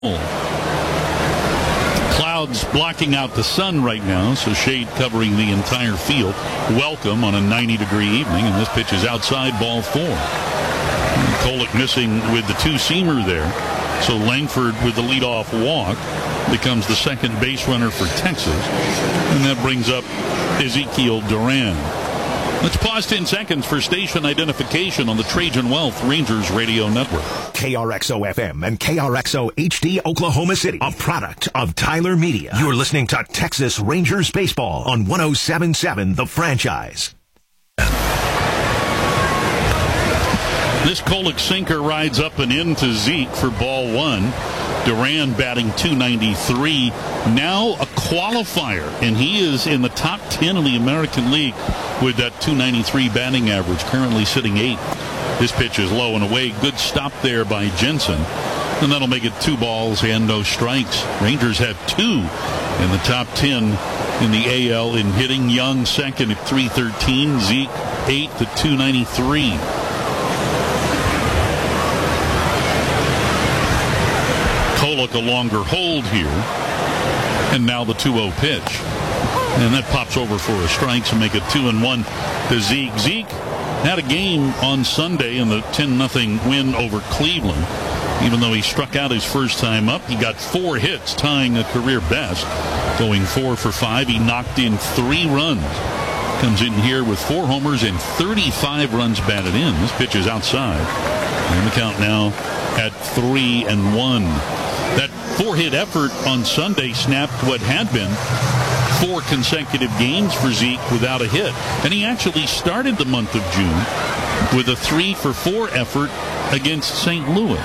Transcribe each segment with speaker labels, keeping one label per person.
Speaker 1: Clouds blocking out the sun right now, so shade covering the entire field. Welcome on a 90-degree evening, and this pitch is outside, ball 4. Kolek missing with the two-seamer there, so Langford with the leadoff walk becomes the second base runner for Texas, and that brings up Ezekiel Duran. Let's pause 10 seconds for station identification on the Trajan Wealth Rangers Radio Network.
Speaker 2: KRXO-FM and KRXO HD Oklahoma City, a product of Tyler Media. You're listening to Texas Rangers Baseball on 107.7 The Franchise.
Speaker 1: This Kolek sinker rides up and into Zeke for ball 1. Duran batting .293, now a qualifier, and he is in the top 10 in the American League with that .293 batting average, currently sitting 8th. This pitch is low and away. Good stop there by Jensen, and that'll make it 2 balls and no strikes. Rangers have 2 in the top 10 in the AL in hitting. Young second at .313, Zeke 8th at .293. Kolek a longer hold here, and now the 2-0 pitch, and that pops over for a strike to make it 2-1 to Zeke. Zeke had a game on Sunday in the 10-0 win over Cleveland. Even though he struck out his first time up, he got 4 hits, tying a career best, going 4 for 5. He knocked in 3 runs. Comes in here with 4 homers and 35 runs batted in. This pitch is outside, and the count now at 3-1. That 4-hit effort on Sunday snapped what had been 4 consecutive games for Zeke without a hit. And he actually started the month of June with a 3-for-4 effort against St. Louis.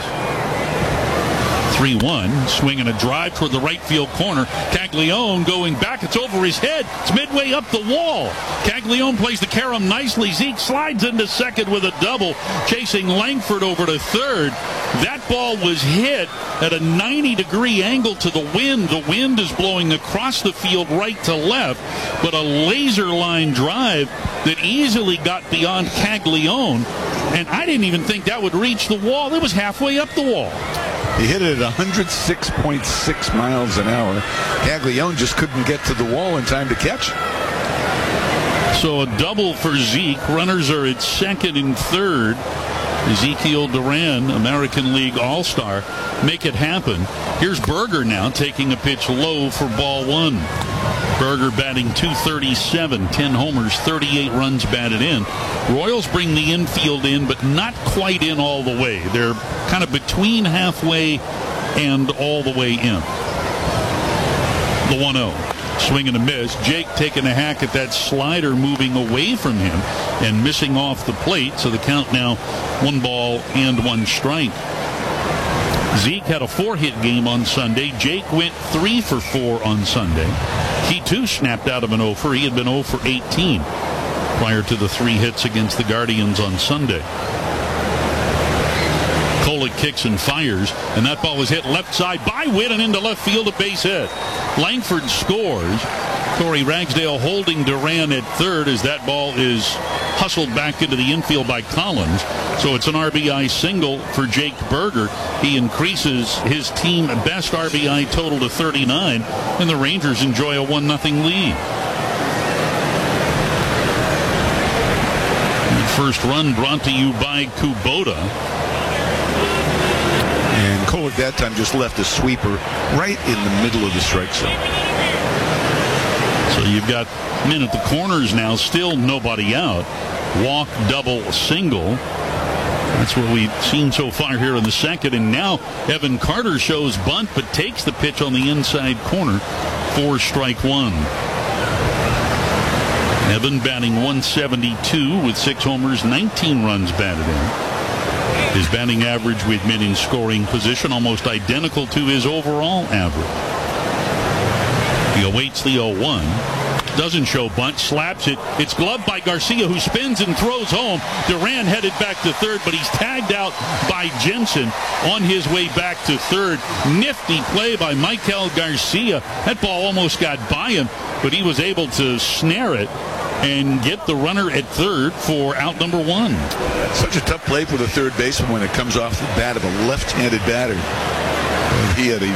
Speaker 1: 3-1, swinging a drive toward the right field corner. Caglione going back. It's over his head. It's midway up the wall. Caglione plays the carom nicely. Zeke slides into second with a double, chasing Langford over to third. That ball was hit at a 90-degree angle to the wind. The wind is blowing across the field right to left, but a laser line drive that easily got beyond Caglione, and I didn't even think that would reach the wall. It was halfway up the wall.
Speaker 3: He hit it at 106.6 miles an hour. Caglione just couldn't get to the wall in time to catch.
Speaker 1: So a double for Zeke. Runners are at second and third. Ezekiel Duran, American League All-Star, make it happen. Here's Berger now taking a pitch low for ball 1. Berger batting .237, 10 homers, 38 runs batted in. Royals bring the infield in, but not quite in all the way. They're kind of between halfway and all the way in. The 1-0. Swing and a miss. Jake taking a hack at that slider, moving away from him and missing off the plate. So the count now 1 ball and 1 strike. Zeke had a 4-hit game on Sunday. Jake went 3 for 4 on Sunday. He too snapped out of an 0-for. He had been 0 for 18 prior to the 3 hits against the Guardians on Sunday. Kolek kicks and fires, and that ball was hit left side by Witt and into left field, a base hit. Langford scores. Corey Ragsdale holding Duran at third as that ball is hustled back into the infield by Collins. So it's an RBI single for Jake Berger. He increases his team best RBI total to 39, and the Rangers enjoy a 1-0 lead. First run brought to you by Kubota.
Speaker 3: And Kolek that time just left a sweeper right in the middle of the strike zone.
Speaker 1: So you've got men at the corners now, still nobody out. Walk, double, single. That's what we've seen so far here in the second. And now Evan Carter shows bunt, but takes the pitch on the inside corner for strike 1. Evan batting .172 with 6 homers, 19 runs batted in. His batting average with men in scoring position almost identical to his overall average. He awaits the 0-1. Doesn't show bunt, slaps it. It's gloved by Garcia, who spins and throws home. Duran headed back to third, but he's tagged out by Jensen on his way back to third. Nifty play by Michael Garcia. That ball almost got by him, but he was able to snare it and get the runner at third for out number 1.
Speaker 3: Such a tough play for the third baseman when it comes off the bat of a left-handed batter. He had a